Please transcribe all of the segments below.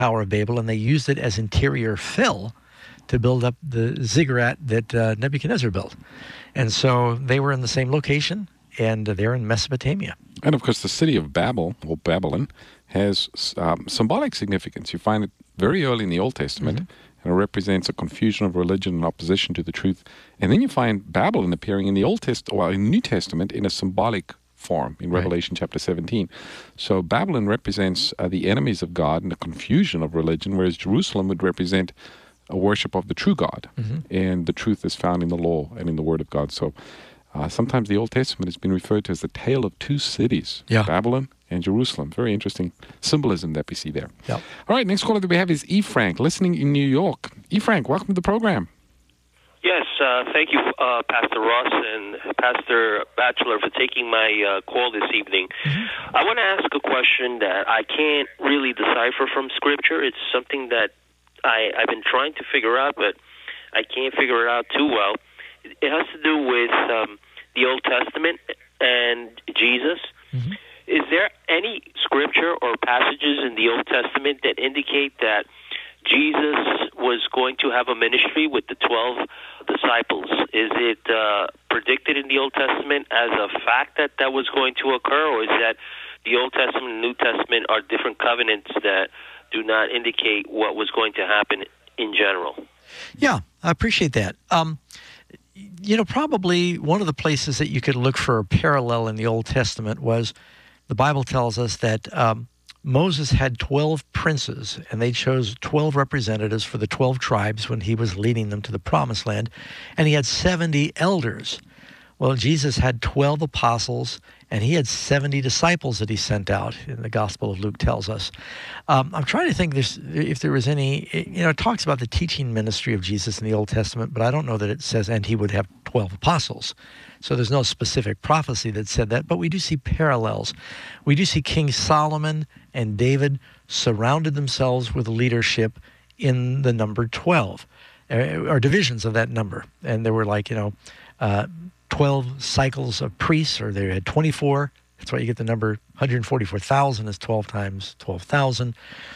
Tower of Babel, and they used it as interior fill to build up the ziggurat that Nebuchadnezzar built. And so they were in the same location, and they're in Mesopotamia. And of course, the city of Babel, or Babylon, has symbolic significance. You find it very early in the Old Testament, and it represents a confusion of religion and opposition to the truth. And then you find Babylon appearing in the in the New Testament in a symbolic form in Revelation chapter 17. So Babylon represents the enemies of God and the confusion of religion, whereas Jerusalem would represent a worship of the true God. And the truth is found in the law and in the Word of God. So sometimes the Old Testament has been referred to as the tale of two cities, Babylon and Jerusalem. Very interesting symbolism that we see there. All right, next caller that we have is E. Frank, listening in New York. E. Frank, welcome to the program. Yes, thank you, Pastor Ross and Pastor Batchelor, for taking my call this evening. I want to ask a question that I can't really decipher from Scripture. It's something that I've been trying to figure out, but I can't figure it out too well. It has to do with the Old Testament and Jesus. Is there any scripture or passages in the Old Testament that indicate that Jesus was going to have a ministry with the 12 disciples? Is it predicted in the Old Testament as a fact that that was going to occur, or is that the Old Testament and New Testament are different covenants that do not indicate what was going to happen in general? Yeah, I appreciate that. Probably one of the places that you could look for a parallel in the Old Testament was the Bible tells us that Moses had 12 princes, and they chose 12 representatives for the 12 tribes when he was leading them to the Promised Land, and he had 70 elders. Well, Jesus had 12 apostles, and he had 70 disciples that he sent out, in the Gospel of Luke tells us. I'm trying to think if there was any, it talks about the teaching ministry of Jesus in the Old Testament, but I don't know that it says, and he would have 12 apostles. So there's no specific prophecy that said that, but we do see parallels. We do see King Solomon and David surrounded themselves with leadership in the number 12, or divisions of that number. And there were 12 cycles of priests, or they had 24. That's why you get the number 144,000 is 12 times 12,000.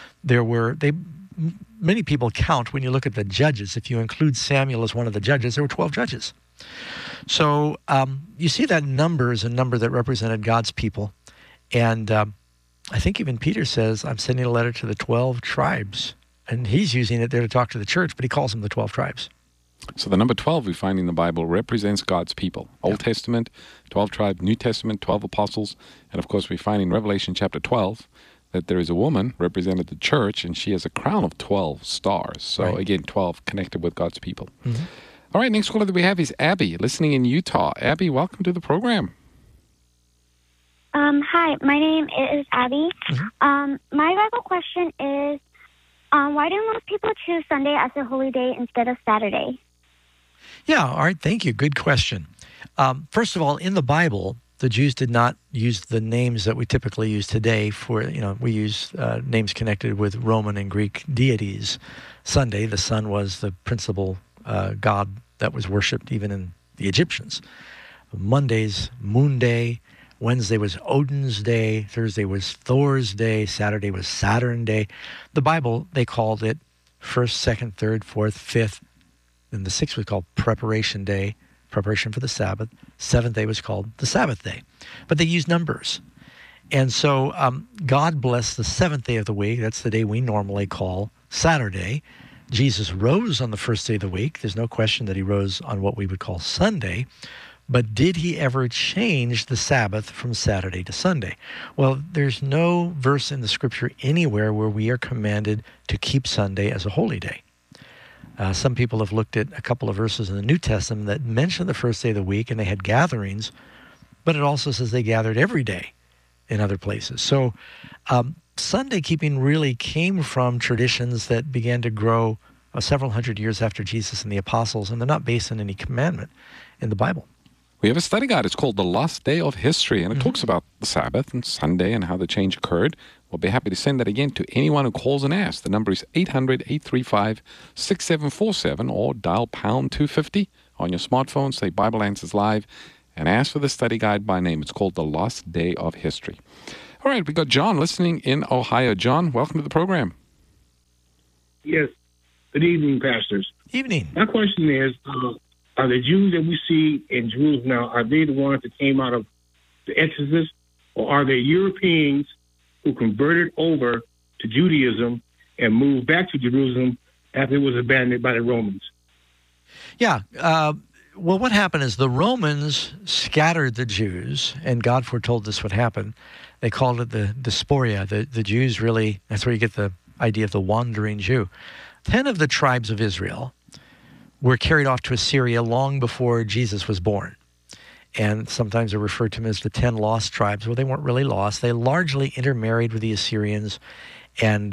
Many people count when you look at the judges. If you include Samuel as one of the judges, there were 12 judges. So you see that number is a number that represented God's people. And I think even Peter says, I'm sending a letter to the 12 tribes. And he's using it there to talk to the church, but he calls them the 12 tribes. So the number 12 we find in the Bible represents God's people. Old Testament, 12 tribes, New Testament, 12 apostles. And of course we find in Revelation chapter 12 that there is a woman represented the church, and she has a crown of 12 stars. So again, 12 connected with God's people. All right, next caller that we have is Abby, listening in Utah. Abby, welcome to the program. Hi, my name is Abby. My Bible question is, why do most people choose Sunday as a holy day instead of Saturday? Yeah, all right, thank you. Good question. First of all, in the Bible, the Jews did not use the names that we typically use today for, we use names connected with Roman and Greek deities. Sunday, the sun was the principal god that was worshipped even in the Egyptians. Monday's Moon Day. Wednesday was Odin's Day. Thursday was Thor's Day. Saturday was Saturn Day. The Bible, they called it first, second, third, fourth, fifth. Then the sixth was called Preparation Day, preparation for the Sabbath. Seventh day was called the Sabbath Day. But they used numbers. And so God blessed the seventh day of the week. That's the day we normally call Saturday. Jesus rose on the first day of the week. There's no question that he rose on what we would call Sunday. But did he ever change the Sabbath from Saturday to Sunday? Well, there's no verse in the Scripture anywhere where we are commanded to keep Sunday as a holy day. Some people have looked at a couple of verses in the New Testament that mention the first day of the week, and they had gatherings, but it also says they gathered every day in other places. So Sunday keeping really came from traditions that began to grow several hundred years after Jesus and the apostles, and they're not based on any commandment in the Bible. We have a study guide. It's called The Lost Day of History, and it talks about the Sabbath and Sunday and how the change occurred. We'll be happy to send that again to anyone who calls and asks. The number is 800-835-6747, or dial pound 250 on your smartphone, say Bible Answers Live, and ask for the study guide by name. It's called The Lost Day of History. All right, we got John listening in Ohio. John, welcome to the program. Yes. Good evening, pastors. Evening. My question is, are the Jews that we see in Jerusalem now, are they the ones that came out of the Exodus, or are they Europeans who converted over to Judaism and moved back to Jerusalem after it was abandoned by the Romans? Yeah. Well, what happened is the Romans scattered the Jews, and God foretold this would happen. They called it the diaspora. The Jews really, that's where you get the idea of the wandering Jew. 10 of the tribes of Israel were carried off to Assyria long before Jesus was born. And sometimes they're referred to them as the 10 lost tribes. Well, they weren't really lost. They largely intermarried with the Assyrians, and,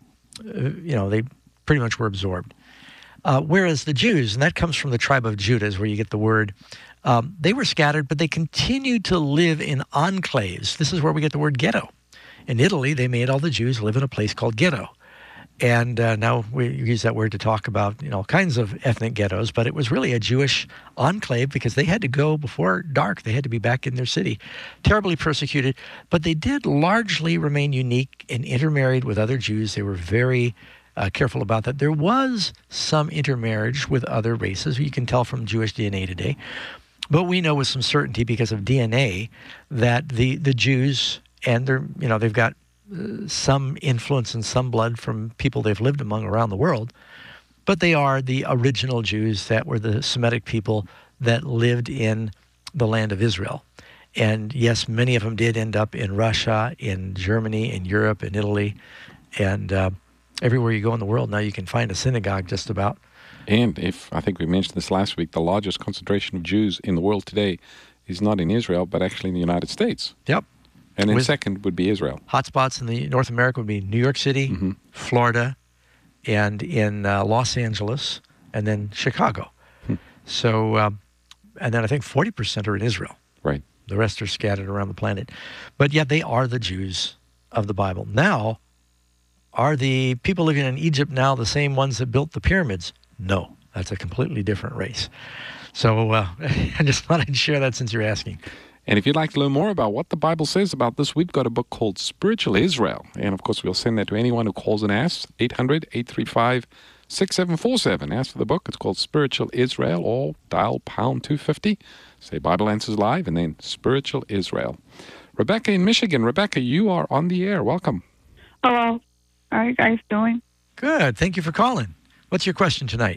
they pretty much were absorbed. Whereas the Jews, and that comes from the tribe of Judah, is where you get the word, they were scattered, but they continued to live in enclaves. This is where we get the word ghetto. In Italy, they made all the Jews live in a place called ghetto. And now we use that word to talk about all kinds of ethnic ghettos, but it was really a Jewish enclave because they had to go before dark. They had to be back in their city. Terribly persecuted, but they did largely remain unique and intermarried with other Jews. They were very careful about that. There was some intermarriage with other races. You can tell from Jewish DNA today. But we know with some certainty because of DNA that the Jews, and they've got some influence and some blood from people they've lived among around the world, but they are the original Jews that were the Semitic people that lived in the land of Israel. And yes, many of them did end up in Russia, in Germany, in Europe, in Italy, and everywhere you go in the world now you can find a synagogue just about. And I think we mentioned this last week, the largest concentration of Jews in the world today is not in Israel, but actually in the United States. Yep. And then second would be Israel. Hotspots in the North America would be New York City, Florida, and in Los Angeles, and then Chicago. So, and then I think 40% are in Israel. Right. The rest are scattered around the planet. But yeah, they are the Jews of the Bible. Now, are the people living in Egypt now the same ones that built the pyramids? No, that's a completely different race. So I just thought I'd share that since you're asking. And if you'd like to learn more about what the Bible says about this, we've got a book called Spiritual Israel. And, of course, we'll send that to anyone who calls and asks, 800-835-6747. Ask for the book. It's called Spiritual Israel, or dial pound 250. Say Bible Answers Live, and then Spiritual Israel. Rebecca in Michigan. Rebecca, you are on the air. Welcome. Hello. How are you guys doing? Good. Thank you for calling. What's your question tonight?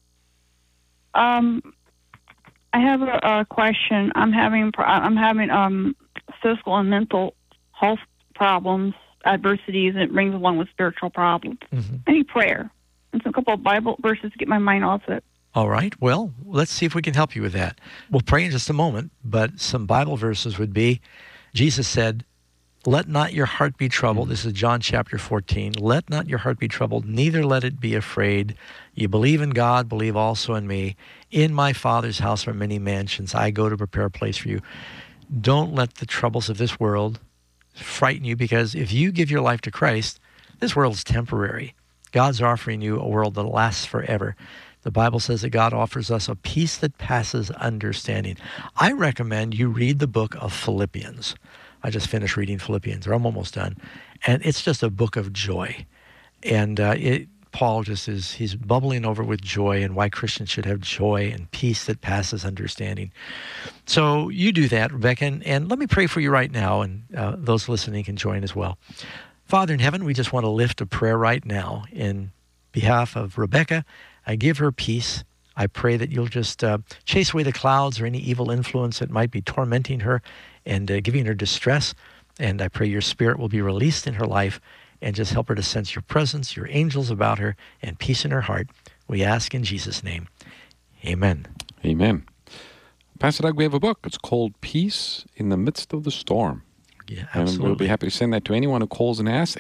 I have a question. I'm having physical and mental health problems, adversities, and it brings along with spiritual problems. I need prayer and some couple of Bible verses to get my mind off it. All right. Well, let's see if we can help you with that. We'll pray in just a moment, but some Bible verses would be, Jesus said, "Let not your heart be troubled." This is John chapter 14. "Let not your heart be troubled, neither let it be afraid. You believe in God, believe also in me. In my Father's house are many mansions. I go to prepare a place for you." Don't let the troubles of this world frighten you, because if you give your life to Christ, this world is temporary. God's offering you a world that lasts forever. The Bible says that God offers us a peace that passes understanding. I recommend you read the book of Philippians. I just finished reading Philippians, or I'm almost done. And it's just a book of joy. And Paul he's bubbling over with joy, and why Christians should have joy and peace that passes understanding. So you do that, Rebecca, and let me pray for you right now, and those listening can join as well. Father in heaven, we just want to lift a prayer right now in behalf of Rebecca. I give her peace. I pray that you'll just chase away the clouds or any evil influence that might be tormenting her and giving her distress. And I pray your spirit will be released in her life and just help her to sense your presence, your angels about her, and peace in her heart. We ask in Jesus' name. Amen. Amen. Pastor Doug, we have a book. It's called Peace in the Midst of the Storm. Yeah, absolutely. And we'll be happy to send that to anyone who calls and asks.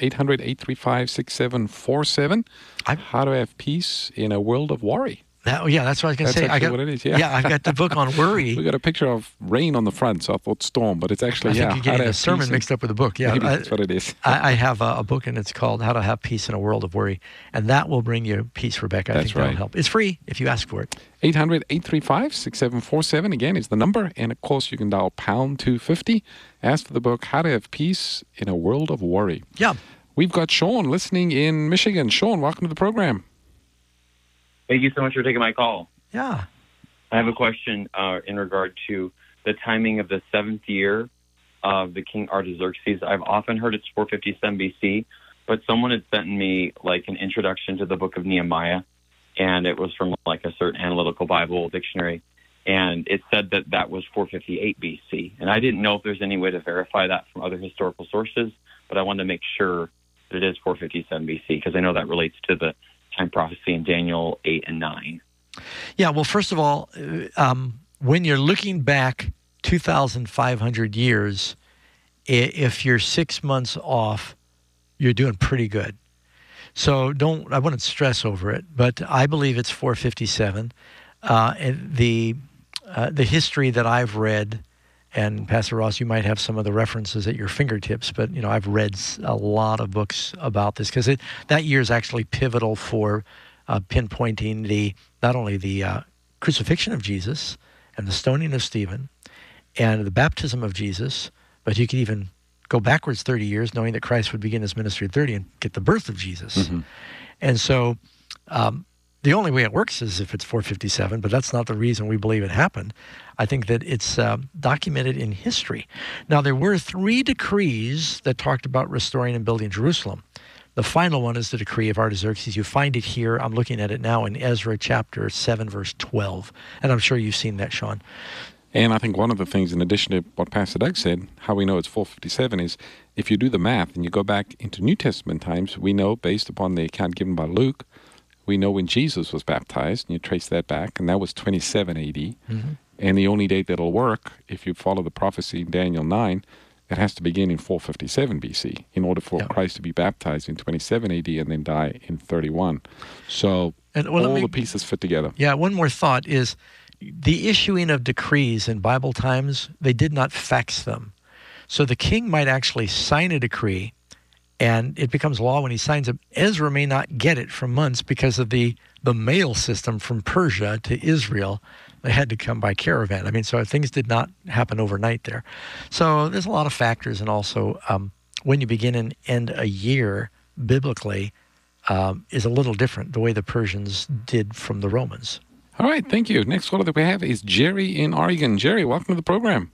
800-835-6747. How to have peace in a world of worry. That's what I was going to say. That's what it is, yeah. I've got the book on worry. We got a picture of rain on the front, so I thought storm, but it's actually, I think you're getting the sermon mixed up with the book. Yeah, maybe that's what it is. I have a book, and it's called How to Have Peace in a World of Worry, and that will bring you peace, Rebecca. I think that'll help. It's free if you ask for it. 800-835-6747, again, is the number, and of course you can dial pound 250. Ask for the book, How to Have Peace in a World of Worry. Yeah. We've got Sean listening in Michigan. Sean, welcome to the program. Thank you so much for taking my call. Yeah. I have a question in regard to the timing of the 7th year of the King Artaxerxes. I've often heard it's 457 BC, but someone had sent me like an introduction to the book of Nehemiah, and it was from like a certain analytical Bible dictionary, and it said that that was 458 BC. And I didn't know if there's any way to verify that from other historical sources, but I wanted to make sure that it is 457 BC because I know that relates to the time prophecy in Daniel 8 and 9. Yeah, well, first of all, when you're looking back 2,500 years, if you're 6 months off, you're doing pretty good. So I wouldn't stress over it, but I believe it's 457. And the history that I've read, and Pastor Ross, you might have some of the references at your fingertips, but I've read a lot of books about this because that year is actually pivotal for pinpointing not only the crucifixion of Jesus and the stoning of Stephen and the baptism of Jesus, but you could even go backwards 30 years knowing that Christ would begin his ministry at 30 and get the birth of Jesus. Mm-hmm. And so the only way it works is if it's 457, but that's not the reason we believe it happened. I think that it's documented in history. Now, there were 3 decrees that talked about restoring and building Jerusalem. The final one is the decree of Artaxerxes. You find it here. I'm looking at it now in Ezra chapter 7, verse 12. And I'm sure you've seen that, Sean. And I think one of the things, in addition to what Pastor Doug said, how we know it's 457 is if you do the math and you go back into New Testament times, we know based upon the account given by Luke, we know when Jesus was baptized, and you trace that back, and that was 27 AD. Mm-hmm. And the only date that'll work, if you follow the prophecy in Daniel 9, it has to begin in 457 BC in order for Christ to be baptized in 27 AD and then die in 31. So all the pieces fit together. Yeah, one more thought is the issuing of decrees in Bible times, they did not fax them. So the king might actually sign a decree, and it becomes law when he signs it. Ezra may not get it for months because of the mail system from Persia to Israel. They had to come by caravan. I mean, so things did not happen overnight there. So there's a lot of factors, and also when you begin and end a year biblically is a little different, the way the Persians did from the Romans. All right, thank you. Next caller that we have is Jerry in Oregon. Jerry, welcome to the program.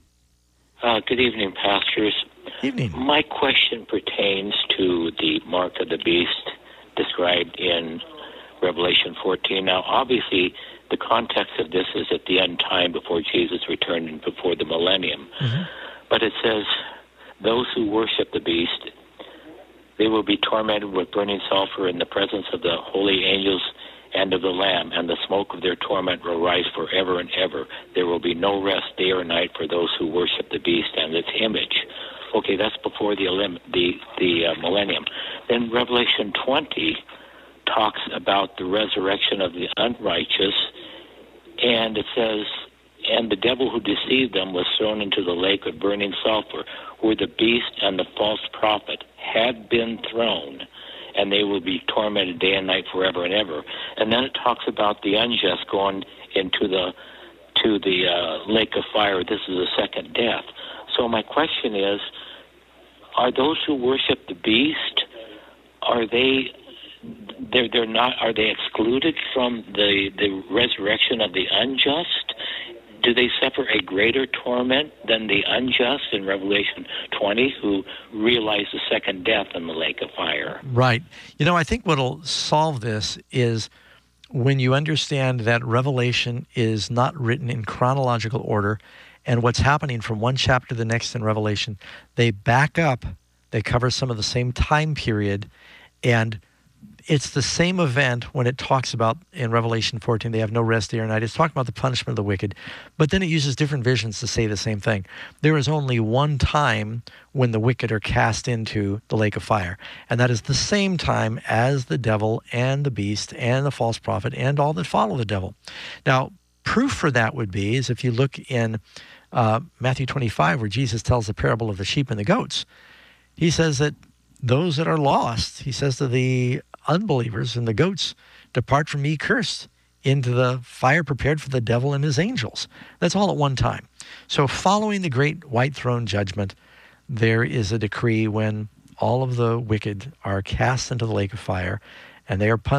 Good evening, pastors. Evening. My question pertains to the mark of the beast described in Revelation 14. Now, obviously, the context of this is at the end time before Jesus returned and before the millennium. Mm-hmm. But it says, those who worship the beast, they will be tormented with burning sulfur in the presence of the holy angels and of the Lamb, and the smoke of their torment will rise forever and ever. There will be no rest day or night for those who worship the beast and its image. Okay, that's before the millennium. Then Revelation 20 talks about the resurrection of the unrighteous, and it says, and the devil who deceived them was thrown into the lake of burning sulfur, where the beast and the false prophet had been thrown, and they will be tormented day and night forever and ever. And then it talks about the unjust going into the lake of fire. This is the second death. So my question is, are those who worship the beast, are they excluded from the resurrection of the unjust? Do they suffer a greater torment than the unjust in Revelation 20 who realize the second death in the lake of fire? Right. I think what will solve this is when you understand that Revelation is not written in chronological order, and what's happening from one chapter to the next in Revelation, they back up, they cover some of the same time period, and it's the same event when it talks about in Revelation 14, they have no rest day or night. It's talking about the punishment of the wicked, but then it uses different visions to say the same thing. There is only one time when the wicked are cast into the lake of fire, and that is the same time as the devil and the beast and the false prophet and all that follow the devil. Now, proof for that would be is if you look in Matthew 25, where Jesus tells the parable of the sheep and the goats. He says that those that are lost, he says to the unbelievers and the goats, depart from me cursed into the fire prepared for the devil and his angels. That's all at one time. So following the great white throne judgment, there is a decree when all of the wicked are cast into the lake of fire, and they are punished